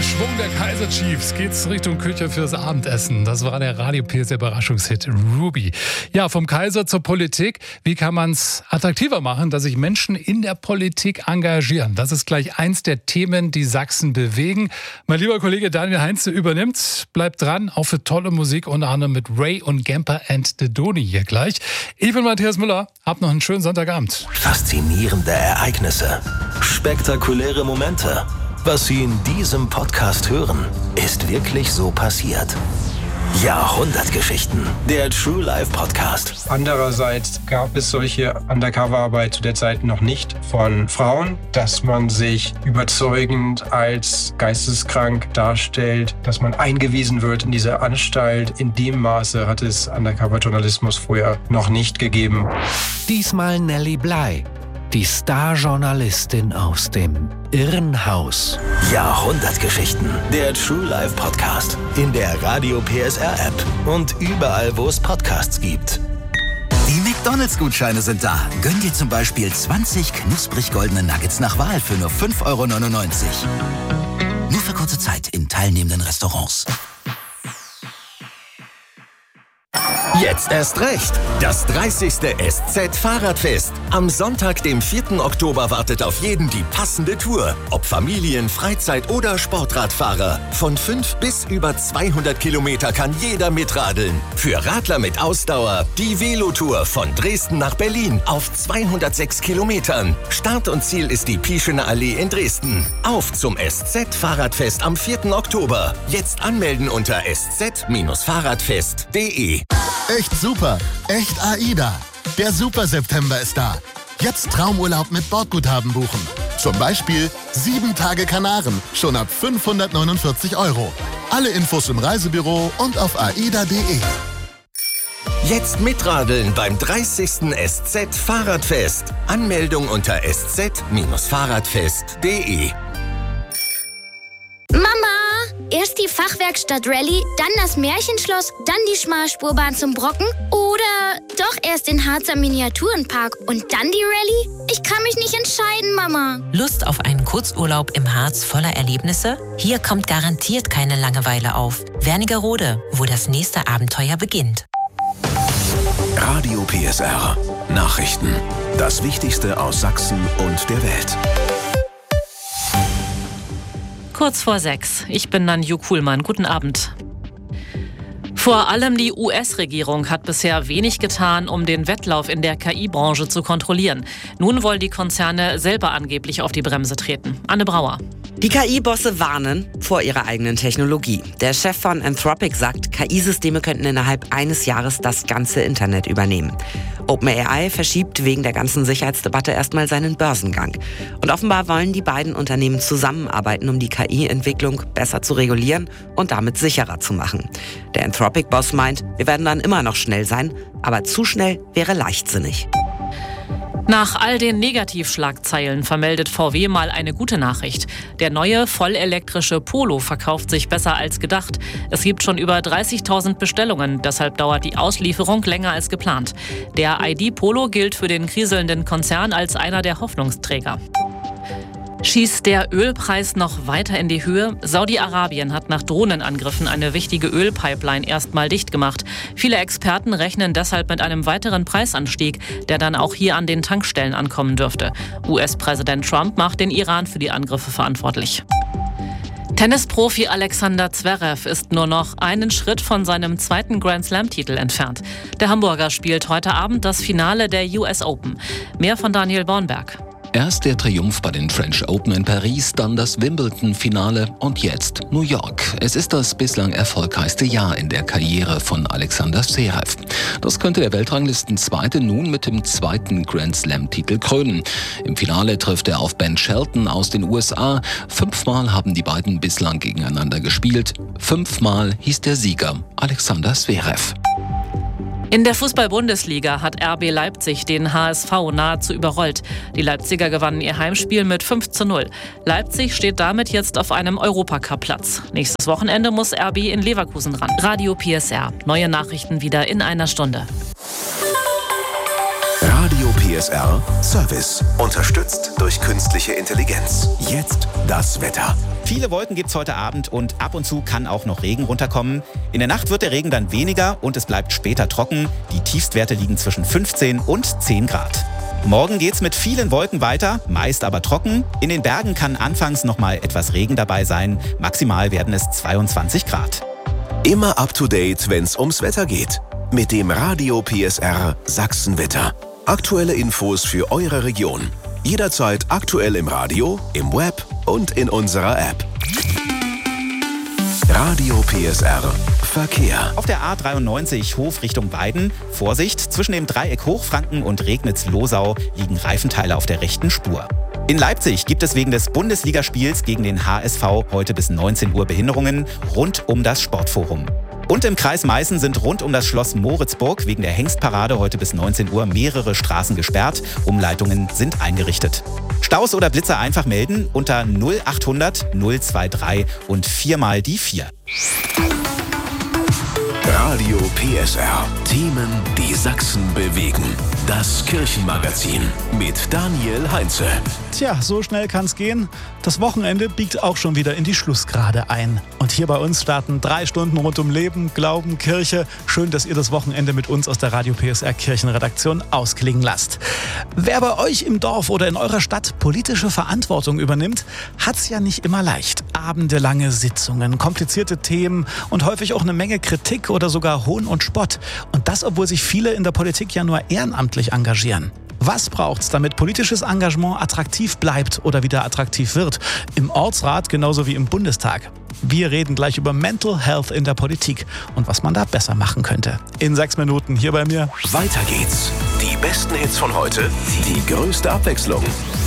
Schwung der Kaiser Chiefs geht's Richtung Küche fürs Abendessen. Das war der Radio PSR Überraschungshit Ruby. Ja, vom Kaiser zur Politik. Wie kann man es attraktiver machen, dass sich Menschen in der Politik engagieren? Das ist gleich eins der Themen, die Sachsen bewegen. Mein lieber Kollege Daniel Heinze übernimmt. Bleibt dran, auch für tolle Musik, unter anderem mit Ray und Gamper and the Doni hier gleich. Ich bin Matthias Müller. Habt noch einen schönen Sonntagabend. Faszinierende Ereignisse. Spektakuläre Momente. Was Sie in diesem Podcast hören, ist wirklich so passiert. Jahrhundertgeschichten, der True Life Podcast. Andererseits gab es solche Undercover-Arbeit zu der Zeit noch nicht von Frauen, dass man sich überzeugend als geisteskrank darstellt, dass man eingewiesen wird in diese Anstalt. In dem Maße hat es Undercover-Journalismus vorher noch nicht gegeben. Diesmal Nelly Bly, die Star-Journalistin aus dem Irrenhaus. Jahrhundertgeschichten, der True Life Podcast. In der Radio PSR App und überall, wo es Podcasts gibt. Die McDonalds-Gutscheine sind da. Gönn dir zum Beispiel 20 knusprig goldene Nuggets nach Wahl für nur 5,99 €. Nur für kurze Zeit in teilnehmenden Restaurants. Jetzt erst recht. Das 30. SZ-Fahrradfest. Am Sonntag, dem 4. Oktober, wartet auf jeden die passende Tour. Ob Familien-, Freizeit- oder Sportradfahrer. Von 5 bis über 200 Kilometer kann jeder mitradeln. Für Radler mit Ausdauer die Velotour von Dresden nach Berlin auf 206 Kilometern. Start und Ziel ist die Pieschener Allee in Dresden. Auf zum SZ-Fahrradfest am 4. Oktober. Jetzt anmelden unter sz-fahrradfest.de. Echt super, echt AIDA. Der Super September ist da. Jetzt Traumurlaub mit Bordguthaben buchen. Zum Beispiel 7 Tage Kanaren, schon ab 549 €. Alle Infos im Reisebüro und auf aida.de. Jetzt mitradeln beim 30. SZ-Fahrradfest. Anmeldung unter sz-fahrradfest.de. Mama! Erst die Fachwerkstatt Rallye, dann das Märchenschloss, dann die Schmalspurbahn zum Brocken oder doch erst den Harzer Miniaturenpark und dann die Rallye? Ich kann mich nicht entscheiden, Mama. Lust auf einen Kurzurlaub im Harz voller Erlebnisse? Hier kommt garantiert keine Langeweile auf. Wernigerode, wo das nächste Abenteuer beginnt. Radio PSR. Nachrichten. Das Wichtigste aus Sachsen und der Welt. Kurz vor 6. Ich bin Nanju Kuhlmann. Guten Abend. Vor allem die US-Regierung hat bisher wenig getan, um den Wettlauf in der KI-Branche zu kontrollieren. Nun wollen die Konzerne selber angeblich auf die Bremse treten. Anne Brauer. Die KI-Bosse warnen vor ihrer eigenen Technologie. Der Chef von Anthropic sagt, KI-Systeme könnten innerhalb eines Jahres das ganze Internet übernehmen. OpenAI verschiebt wegen der ganzen Sicherheitsdebatte erstmal seinen Börsengang. Und offenbar wollen die beiden Unternehmen zusammenarbeiten, um die KI-Entwicklung besser zu regulieren und damit sicherer zu machen. Der Anthropic-Boss meint, wir werden dann immer noch schnell sein, aber zu schnell wäre leichtsinnig. Nach all den Negativschlagzeilen vermeldet VW mal eine gute Nachricht. Der neue vollelektrische Polo verkauft sich besser als gedacht. Es gibt schon über 30.000 Bestellungen, deshalb dauert die Auslieferung länger als geplant. Der ID Polo gilt für den kriselnden Konzern als einer der Hoffnungsträger. Schießt der Ölpreis noch weiter in die Höhe? Saudi-Arabien hat nach Drohnenangriffen eine wichtige Ölpipeline erstmal dicht gemacht. Viele Experten rechnen deshalb mit einem weiteren Preisanstieg, der dann auch hier an den Tankstellen ankommen dürfte. US-Präsident Trump macht den Iran für die Angriffe verantwortlich. Tennisprofi Alexander Zverev ist nur noch einen Schritt von seinem zweiten Grand-Slam-Titel entfernt. Der Hamburger spielt heute Abend das Finale der US Open. Mehr von Daniel Bornberg. Erst der Triumph bei den French Open in Paris, dann das Wimbledon-Finale und jetzt New York. Es ist das bislang erfolgreichste Jahr in der Karriere von Alexander Zverev. Das könnte der Weltranglistenzweite nun mit dem zweiten Grand-Slam-Titel krönen. Im Finale trifft er auf Ben Shelton aus den USA. 5-mal haben die beiden bislang gegeneinander gespielt. 5-mal hieß der Sieger Alexander Zverev. In der Fußball-Bundesliga hat RB Leipzig den HSV nahezu überrollt. Die Leipziger gewannen ihr Heimspiel mit 5:0. Leipzig steht damit jetzt auf einem Europacup-Platz. Nächstes Wochenende muss RB in Leverkusen ran. Radio PSR. Neue Nachrichten wieder in einer Stunde. Radio PSR. PSR Service. Unterstützt durch künstliche Intelligenz. Jetzt das Wetter. Viele Wolken gibt's heute Abend und ab und zu kann auch noch Regen runterkommen. In der Nacht wird der Regen dann weniger und es bleibt später trocken. Die Tiefstwerte liegen zwischen 15 und 10 Grad. Morgen geht's mit vielen Wolken weiter, meist aber trocken. In den Bergen kann anfangs noch mal etwas Regen dabei sein. Maximal werden es 22 Grad. Immer up to date, wenn's ums Wetter geht. Mit dem Radio PSR Sachsenwetter. Aktuelle Infos für eure Region. Jederzeit aktuell im Radio, im Web und in unserer App. Radio PSR Verkehr. Auf der A93 Hof Richtung Weiden. Vorsicht, zwischen dem Dreieck Hochfranken und Regnitz-Losau liegen Reifenteile auf der rechten Spur. In Leipzig gibt es wegen des Bundesligaspiels gegen den HSV heute bis 19 Uhr Behinderungen rund um das Sportforum. Und im Kreis Meißen sind rund um das Schloss Moritzburg wegen der Hengstparade heute bis 19 Uhr mehrere Straßen gesperrt. Umleitungen sind eingerichtet. Staus oder Blitzer einfach melden unter 0800 023 und 4 mal die 4. Radio PSR. Themen, die Sachsen bewegen. Das Kirchenmagazin mit Daniel Heinze. Tja, so schnell kann's gehen. Das Wochenende biegt auch schon wieder in die Schlussgerade ein. Und hier bei uns starten 3 Stunden rund um Leben, Glauben, Kirche. Schön, dass ihr das Wochenende mit uns aus der Radio PSR Kirchenredaktion ausklingen lasst. Wer bei euch im Dorf oder in eurer Stadt politische Verantwortung übernimmt, hat's ja nicht immer leicht. Abendelange Sitzungen, komplizierte Themen und häufig auch eine Menge Kritik oder sogar Hohn und Spott. Und das, obwohl sich viele in der Politik ja nur ehrenamtlich engagieren. Was braucht's, damit politisches Engagement attraktiv bleibt oder wieder attraktiv wird? Im Ortsrat genauso wie im Bundestag. Wir reden gleich über Mental Health in der Politik und was man da besser machen könnte. In 6 Minuten hier bei mir. Weiter geht's. Die besten Hits von heute, die größte Abwechslung.